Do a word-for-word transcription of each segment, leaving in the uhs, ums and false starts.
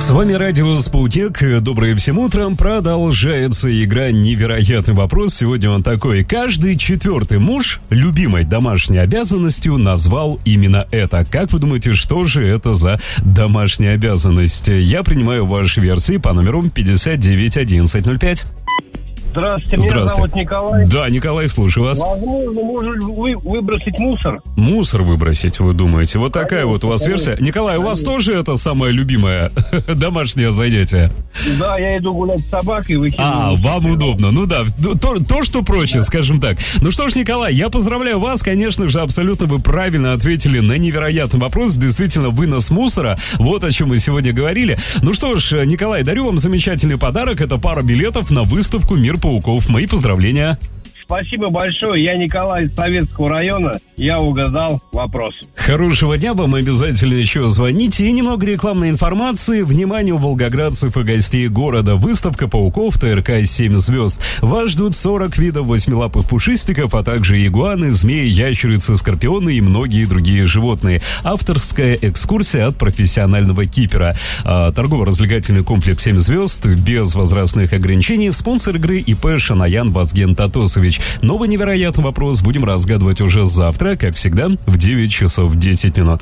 С вами радио «Спутник». Доброе всем утром. Продолжается игра «Невероятный вопрос». Сегодня он такой. Каждый четвертый муж любимой домашней обязанностью назвал именно это. Как вы думаете, что же это за домашняя обязанность? Я принимаю ваши версии по номеру пятьдесят девять одиннадцать ноль пять. Здравствуйте, меня Здравствуйте. зовут Николай. Да, Николай, слушаю вас. Возможно, можно вы, выбросить мусор. Мусор выбросить, вы думаете? Вот такая Конечно, вот у вас конечно. версия. Николай, у вас тоже это самое любимое домашнее занятие? Да, я иду гулять с собакой, выкидываю. А, вам удобно. Ну да, то, то что проще, скажем так. Ну что ж, Николай, я поздравляю вас, конечно же, абсолютно вы правильно ответили на невероятный вопрос. Действительно, вынос мусора. Вот о чем мы сегодня говорили. Ну что ж, Николай, дарю вам замечательный подарок. Это пара билетов на выставку «Мир пауков». Мои поздравления. Спасибо большое. Я Николай из Советского района. Я угадал вопрос. Хорошего дня вам, обязательно еще звоните. И немного рекламной информации. Вниманию волгоградцев и гостей города. Выставка пауков ТРК семь звезд. Вас ждут сорок видов восьмилапых пушистиков, а также игуаны, змеи, ящерицы, скорпионы и многие другие животные. Авторская экскурсия от профессионального кипера. А, торгово-развлекательный комплекс семь звезд без возрастных ограничений. Спонсор игры ИП Шанаян Вазген Татосович. Новый невероятный вопрос будем разгадывать уже завтра, как всегда, в девять часов десять минут.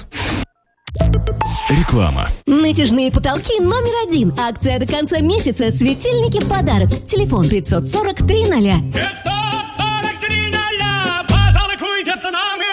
Реклама. Натяжные потолки номер один. Акция до конца месяца. Светильники в подарок. Телефон пятьсот сорок три ноля. пятьсот сорок три ноля. Потолкуйте с нами.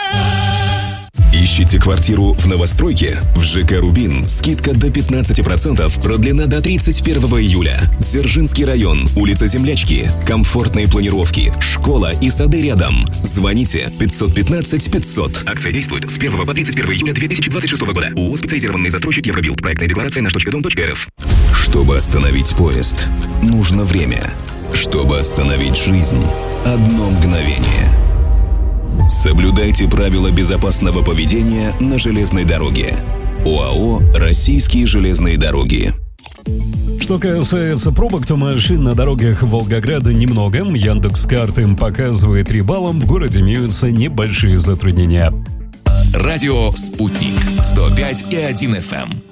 Ищите квартиру в новостройке? В ЖК «Рубин» скидка до пятнадцать процентов, продлена до тридцать первого июля. Дзержинский район, улица Землячки, комфортные планировки, школа и сады рядом. Звоните пятьсот пятнадцать пятьсот. Акция действует с первого по тридцать первого июля две тысячи двадцать шестого года. ООО «Специализированный застройщик Евробилд». Проектная декларация наш точка дом точка эр эф. Чтобы остановить поезд, нужно время. Чтобы остановить жизнь, одно мгновение. Соблюдайте правила безопасного поведения на железной дороге. ОАО «Российские железные дороги». Что касается пробок, то машин на дорогах Волгограда немного. Яндекс.Карты показывает три балла. В городе имеются небольшие затруднения. Радио «Спутник» сто пять и один эф эм.